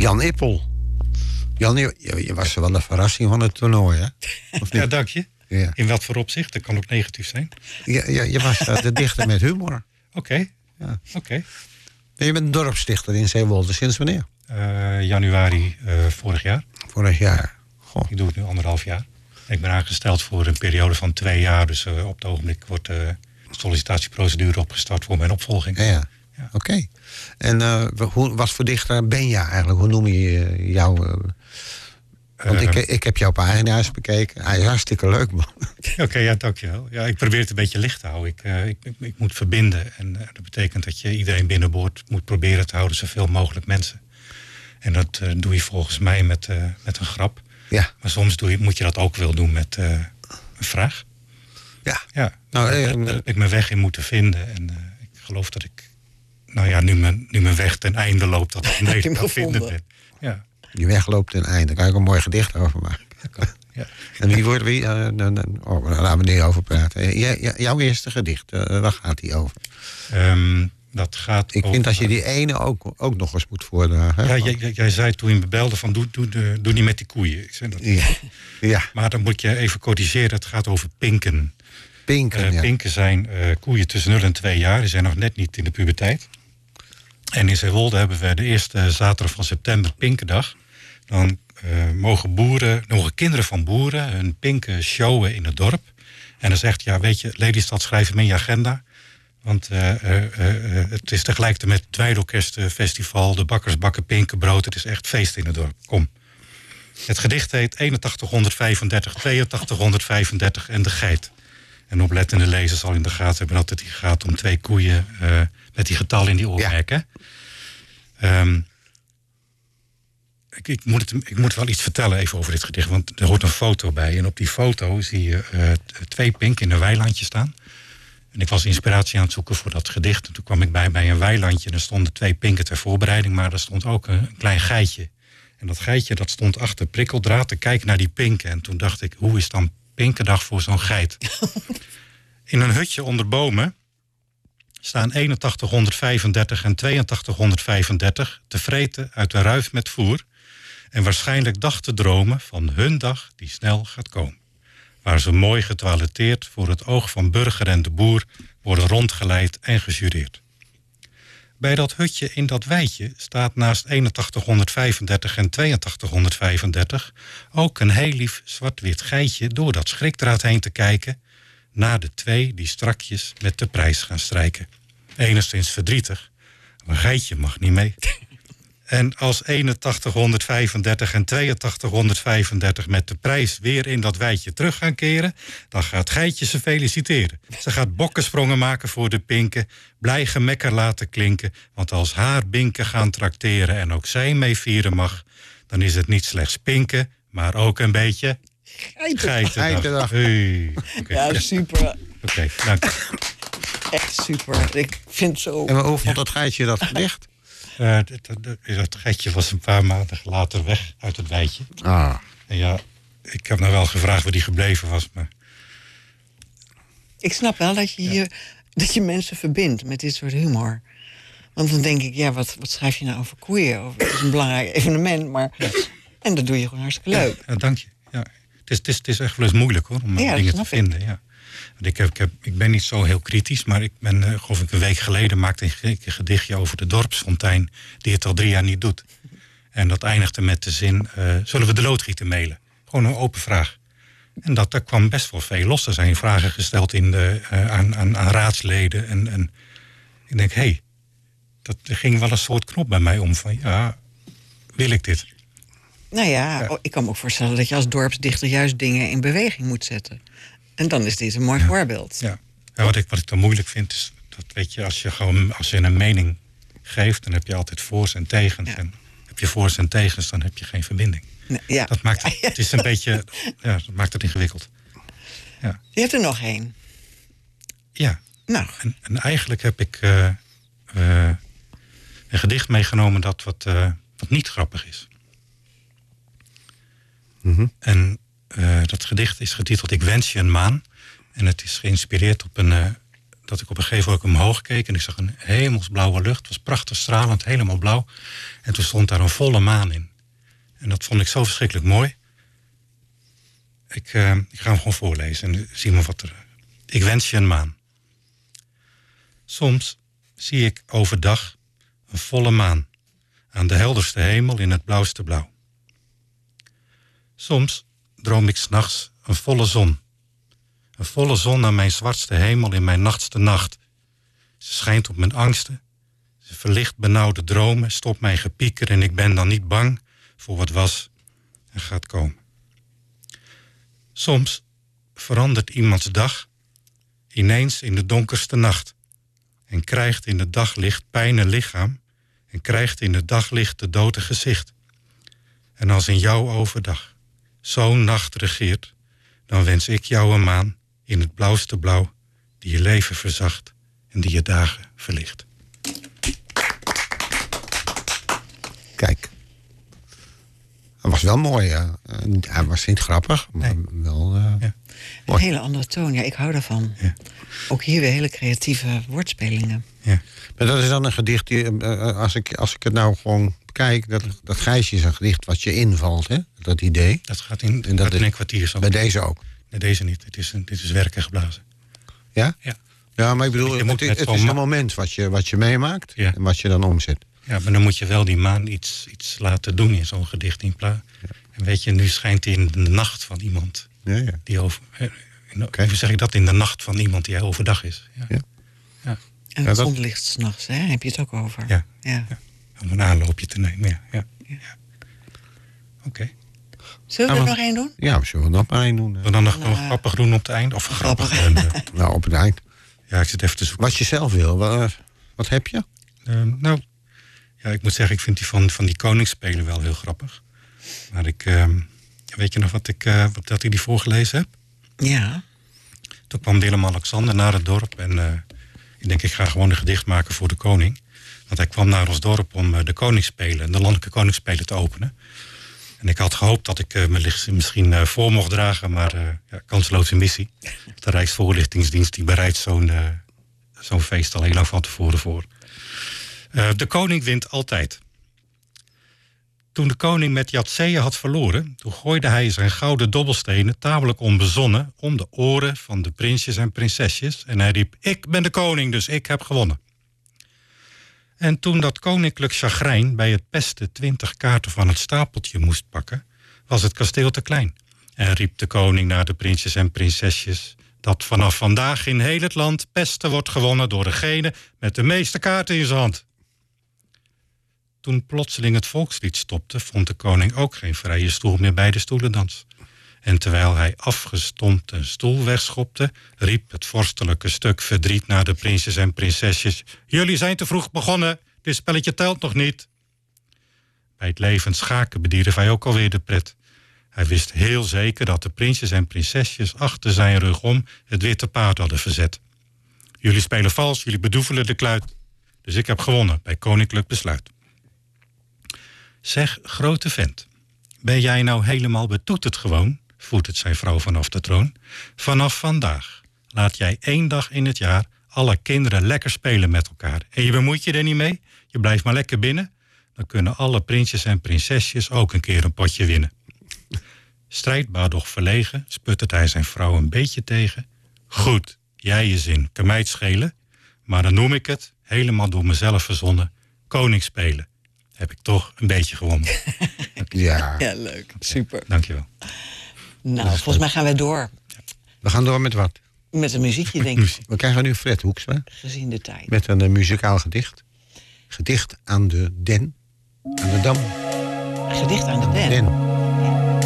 Jan Ippel. Jan, je was wel een verrassing van het toernooi, hè? Of niet? Ja, dank je. Ja. In wat voor opzicht? Dat kan ook negatief zijn. Je was de dichter met humor. Oké. Ja. Oké. Je bent een dorpsdichter in Zeewolde. Sinds wanneer? Januari vorig jaar. Vorig jaar. Goh. Ik doe het nu 1,5 jaar. Ik ben aangesteld voor een periode van 2 jaar. Dus op het ogenblik wordt de sollicitatieprocedure opgestart voor mijn opvolging. Ja. Oké. En wat voor dichter ben je eigenlijk? Hoe noem je jou? Want ik heb jouw pagina's bekeken. Hij is hartstikke leuk, man. Oké, ja, dankjewel. Ja, ik probeer het een beetje licht te houden. Ik moet verbinden. En dat betekent dat je iedereen binnenboord moet proberen te houden. Zoveel mogelijk mensen. En dat doe je volgens mij met een grap. Ja. Maar soms moet je dat ook wel doen met een vraag. Ja. Ja, Nou, daar heb ik mijn weg in moeten vinden. En ik geloof dat ik, nu mijn weg ten einde loopt, dat ik Nederland te vinden ben. Ja. Die weg loopt ten einde. Daar kan ik een mooi gedicht over maken. Ja. En wie wordt wie? Laten we niet over praten. Jouw eerste gedicht, waar gaat die over? Dat gaat ik over... vind dat je die ene ook nog eens moet voordragen. Hè? Ja, jij zei toen je me belde van doe niet met die koeien. Ik zei dat. Ja. Maar dan moet je even corrigeren. Het gaat over pinken. Pinken, ja. Pinken zijn koeien tussen 0 en 2 jaar. Die zijn nog net niet in de puberteit. En in Zeewolde hebben we de eerste zaterdag van september Pinkendag. Dan mogen kinderen van boeren hun pinken showen in het dorp. En dan zegt, ja, weet je, Lelystad, schrijf hem in je agenda. Want het is tegelijkertijd met het Dweilorkestenfestival, de bakkers bakken pinkenbrood. Het is echt feest in het dorp. Kom. Het gedicht heet 8135, 8235 en de geit. En oplettende lezer zal in de gaten hebben dat het hier gaat om 2 koeien met die getallen in die oormerken. Ja. Ik moet wel iets vertellen even over dit gedicht, want er hoort een foto bij. En op die foto zie je 2 pinken in een weilandje staan. En ik was inspiratie aan het zoeken voor dat gedicht. En toen kwam ik bij een weilandje en er stonden 2 pinken ter voorbereiding, maar er stond ook een klein geitje. En dat geitje dat stond achter prikkeldraad te kijken naar die pinken. En toen dacht ik, hoe is dan Pinkendag voor zo'n geit? In een hutje onder bomen staan 8135 en 8235 te vreten uit de ruif met voer. En waarschijnlijk dag te dromen van hun dag die snel gaat komen. Waar ze mooi getoiletteerd voor het oog van burger en de boer worden rondgeleid en gejureerd. Bij dat hutje in dat weidje staat naast 8135 en 8235 ook een heel lief zwart-wit geitje door dat schrikdraad heen te kijken naar de 2 die strakjes met de prijs gaan strijken. Enigszins verdrietig, een geitje mag niet mee. En als 8135 en 8235 met de prijs weer in dat weidje terug gaan keren, dan gaat geitje ze feliciteren. Ze gaat bokkensprongen maken voor de pinken, blij gemekker laten klinken, want als haar binken gaan trakteren en ook zij mee vieren mag, dan is het niet slechts pinken, maar ook een beetje geitendag. Hey. Ja, super. Oké, dank. Echt super. Ik vind zo... En hoe vond dat geitje dat gedicht? Dat geitje was een paar maanden later weg uit het weidje. Ah. En ja, ik heb nou wel gevraagd waar die gebleven was, maar... Ik snap wel dat je mensen verbindt met dit soort humor. Want dan denk ik, ja, wat schrijf je nou over koeien? Het is een belangrijk evenement, maar... Ja. En dat doe je gewoon hartstikke leuk. Ja, dank je. Ja. Het is echt wel eens moeilijk, hoor, om dingen te vinden. Ja. Ik ben niet zo heel kritisch, maar ik ben, geloof ik, een week geleden maakte ik een gedichtje over de dorpsfontein die het al 3 jaar niet doet. En dat eindigde met de zin, zullen we de loodgieter mailen? Gewoon een open vraag. En daar kwam best wel veel los. Er zijn vragen gesteld aan raadsleden. En ik denk, er ging wel een soort knop bij mij om van, ja, wil ik dit? Nou ja, ik kan me ook voorstellen dat je als dorpsdichter juist dingen in beweging moet zetten. En dan is dit een mooi voorbeeld. Ja. Ja, wat ik dan moeilijk vind is, dat weet je, als je een mening geeft, dan heb je altijd voor's en tegens. Ja. En heb je voor's en tegens, dan heb je geen verbinding. Nee, ja. Dat maakt het is een beetje, dat maakt het ingewikkeld. Ja. Je hebt er nog 1. Ja. Nou. En eigenlijk heb ik een gedicht meegenomen dat wat niet grappig is. Mm-hmm. En dat gedicht is getiteld Ik wens je een maan. En het is geïnspireerd op dat ik op een gegeven moment omhoog keek en ik zag een hemelsblauwe lucht. Het was prachtig stralend, helemaal blauw. En toen stond daar een volle maan in. En dat vond ik zo verschrikkelijk mooi. Ik ga hem gewoon voorlezen en zie maar wat er... Ik wens je een maan. Soms zie ik overdag een volle maan aan de helderste hemel in het blauwste blauw. Soms droom ik 's nachts een volle zon. Een volle zon aan mijn zwartste hemel in mijn nachtste nacht. Ze schijnt op mijn angsten. Ze verlicht benauwde dromen, stopt mijn gepieker en ik ben dan niet bang voor wat was en gaat komen. Soms verandert iemands dag ineens in de donkerste nacht en krijgt in het daglicht pijn en lichaam en krijgt in het daglicht de dode gezicht. En als in jouw overdag zo'n nacht regeert, dan wens ik jou een maan in het blauwste blauw die je leven verzacht en die je dagen verlicht. Kijk. Hij was wel mooi. Hij was niet grappig, maar wel Een mooi. hele andere toon, ja, ik hou daarvan. Ja. Ook hier weer hele creatieve woordspelingen. Ja. Maar dat is dan een gedicht, als ik het nou gewoon bekijk... dat Gijsje is een gedicht wat je invalt, hè? Dat idee. Dat gaat in, En dat gaat in is een kwartier zo. bij deze ook. Nee, deze niet. Dit is werken geblazen. Ja? Ja. Ja, maar ik bedoel, Je moet het met is zo'n een moment wat je meemaakt... Ja. en wat je dan omzet. Ja, maar dan moet je wel die maan iets laten doen in zo'n gedicht in plaats. En weet je, nu schijnt hij in de nacht van iemand Ja. die hoe zeg ik dat? In de nacht van iemand die overdag is. Ja. Ja. Ja. En het zonlicht 's nachts, hè? Heb je het ook over? Ja. Ja. Om een aanloopje te nemen. Ja. Oké. Zullen we er nog één doen? Ja, we zullen er nog maar één doen. We dan nog grappig doen op het eind? Of grappig? Nou, op het eind. Ja, ik zit even te zoeken. Wat je zelf wil. Wat heb je? Nou, ja, ik moet zeggen, ik vind die van die koningsspelen wel heel grappig. Maar weet je nog dat ik die voorgelezen heb? Ja. Toen kwam Willem-Alexander naar het dorp en ik denk, ik ga gewoon een gedicht maken voor de koning. Want hij kwam naar ons dorp om de koningsspelen, de landelijke koningsspelen te openen. En ik had gehoopt dat ik me misschien voor mocht dragen, maar kansloze missie. De Rijksvoorlichtingsdienst die bereidt zo'n feest al heel lang van tevoren voor. De koning wint altijd. Toen de koning met Jatseeën had verloren, toen gooide hij zijn gouden dobbelstenen tamelijk onbezonnen om de oren van de prinsjes en prinsesjes. En hij riep, ik ben de koning, dus ik heb gewonnen. En toen dat koninklijk chagrijn bij het pesten 20 kaarten van het stapeltje moest pakken, was het kasteel te klein. En riep de koning naar de prinsjes en prinsesjes dat vanaf vandaag in heel het land pesten wordt gewonnen door degene met de meeste kaarten in zijn hand. Toen plotseling het volkslied stopte, vond de koning ook geen vrije stoel meer bij de stoelendans. En terwijl hij afgestompt een stoel wegschopte, riep het vorstelijke stuk verdriet naar de prinsjes en prinsesjes: jullie zijn te vroeg begonnen, dit spelletje telt nog niet. Bij het levend schaken bedierf hij ook alweer de pret. Hij wist heel zeker dat de prinsjes en prinsesjes achter zijn rug om het witte paard hadden verzet. Jullie spelen vals, jullie bedoevelen de kluit. Dus ik heb gewonnen bij koninklijk besluit. Zeg, grote vent, ben jij nou helemaal betoeterd gewoon? Voert het zijn vrouw vanaf de troon. Vanaf vandaag laat jij 1 dag in het jaar alle kinderen lekker spelen met elkaar. En je bemoeit je er niet mee, je blijft maar lekker binnen. Dan kunnen alle prinsjes en prinsesjes ook een keer een potje winnen. Strijdbaar doch verlegen sputtert hij zijn vrouw een beetje tegen. Goed, jij je zin, kan mij het schelen. Maar dan noem ik het, helemaal door mezelf verzonnen, koningsspelen. Heb ik toch een beetje gewonnen. Ja. Ja, leuk. Super. Dankjewel. Nou, volgens mij gaan wij door. We gaan door met wat? Met een muziekje, denk ik. We krijgen nu Fred Hoekstra Gezien de tijd. met een muzikaal gedicht. Gedicht aan de Den. Aan de Dam. Gedicht aan de den. Den.